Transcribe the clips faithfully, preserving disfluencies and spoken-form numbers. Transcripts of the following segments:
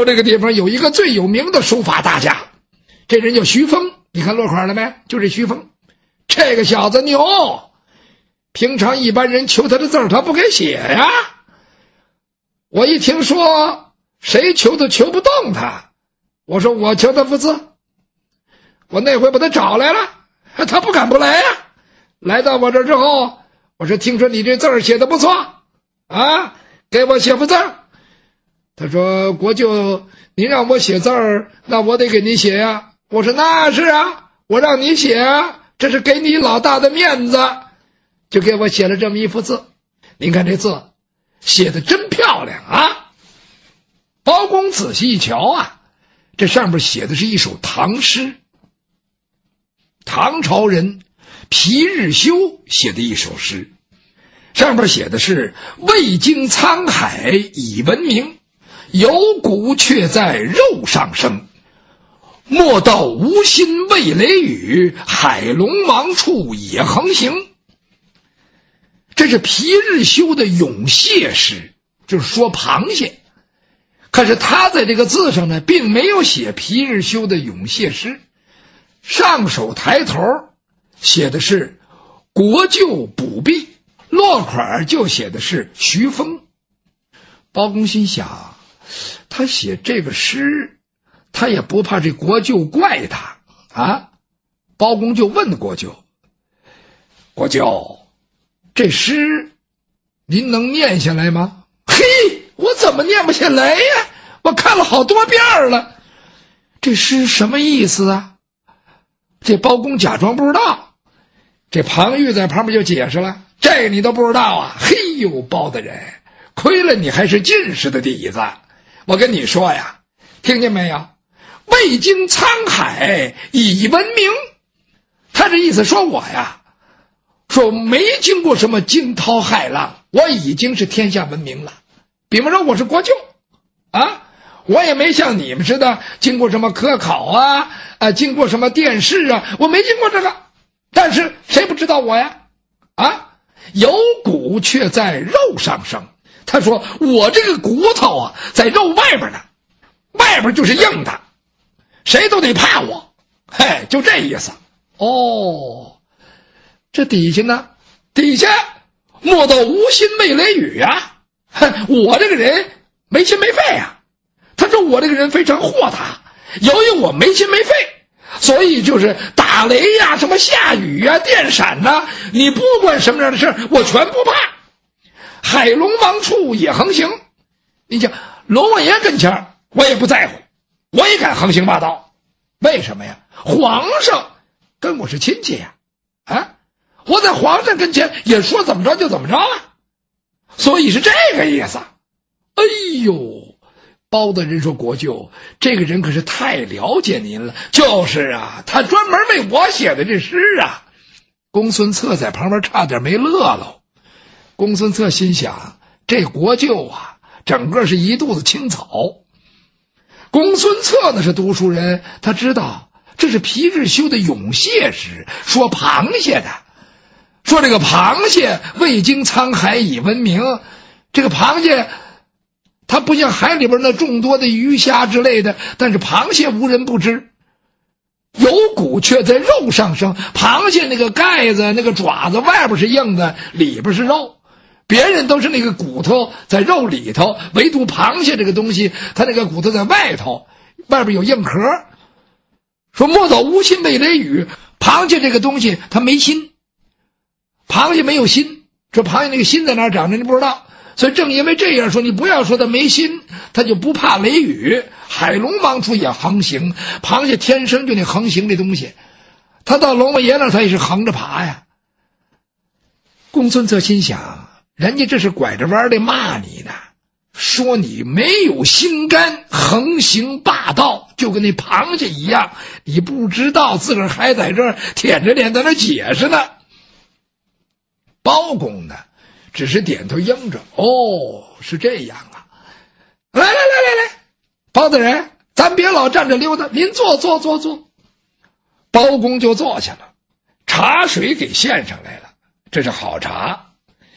州这个地方有一个最有名的书法大家，这人叫徐峰，你看落款了没？就这徐峰，这个小子牛，平常一般人求他的字儿他不给写呀。我一听说谁求都求不动他，我说我求他幅字，我那回把他找来了，他不敢不来呀。来到我这之后，我说听说你这字儿写的不错啊，给我写幅字儿。他说国舅您让我写字儿，那我得给您写呀。我说那是啊，我让你写啊，这是给你老大的面子，就给我写了这么一幅字。您看这字写的真漂亮啊。包公仔细一瞧啊，这上面写的是一首唐诗，唐朝人皮日休写的一首诗，上面写的是未经沧海已闻名，有骨却在肉上生，莫道无心为雷雨，海龙王处也横行。这是皮日休的咏蟹诗，就是说螃蟹。可是他在这个字上呢，并没有写皮日休的咏蟹诗，上手抬头写的是国舅补壁，落款就写的是徐峰。包公心想，他写这个诗，他也不怕这国舅怪他啊。包公就问国舅，国舅，这诗您能念下来吗？嘿，我怎么念不下来呀？我看了好多遍了，这诗什么意思啊？这包公假装不知道，这庞玉在旁边就解释了，这个你都不知道啊？嘿呦，包大人，亏了你还是进士的底子。我跟你说呀，听见没有？未经沧海已闻名。他这意思说我呀，说没经过什么惊涛骇浪，我已经是天下闻名了。比方说我是国舅啊，我也没像你们似的经过什么科考啊，啊，经过什么殿试啊，我没经过这个。但是谁不知道我呀？啊，有骨却在肉上生。他说我这个骨头啊，在肉外边呢，外边就是硬的，谁都得怕我。嘿，就这意思。哦，这底下呢？底下莫道无心为雷雨啊！我这个人没心没肺啊。他说我这个人非常豁达，由于我没心没肺，所以就是打雷呀、什么下雨呀、电闪呐，你不管什么样的事我全不怕。海龙王处也横行，你讲龙王爷跟前我也不在乎，我也敢横行霸道。为什么呀？皇上跟我是亲戚呀，啊，我在皇上跟前也说怎么着就怎么着啊，所以是这个意思。哎呦，包大人说国舅，这个人可是太了解您了。就是啊，他专门为我写的这诗啊。公孙策在旁边差点没乐喽。公孙策心想，这国舅啊，整个是一肚子青草。公孙策呢是读书人，他知道这是皮日休的咏蟹诗，说螃蟹的，说这个螃蟹未经沧海已闻名。这个螃蟹它不像海里边那众多的鱼虾之类的，但是螃蟹无人不知，有骨却在肉上生。螃蟹那个盖子那个爪子外边是硬的，里边是肉，别人都是那个骨头在肉里头，唯独螃蟹这个东西它那个骨头在外头，外边有硬壳。说莫道无心为雷雨，螃蟹这个东西它没心，螃蟹没有心，说螃蟹那个心在哪儿长着你不知道，所以正因为这样说，你不要说它没心，它就不怕雷雨。海龙王处也横行，螃蟹天生就那横行这东西，它到龙王爷那它也是横着爬呀。公孙策心想，人家这是拐着弯的骂你呢，说你没有心肝，横行霸道，就跟那螃蟹一样，你不知道，自个儿还在这儿舔着脸在那解释呢。包公呢只是点头应着，哦，是这样啊，来来来来来，包大人，咱别老站着溜达，您坐坐坐坐。包公就坐下了，茶水给献上来了，这是好茶。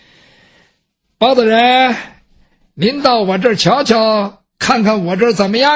包大人，您到我这儿瞧瞧，看看我这儿怎么样？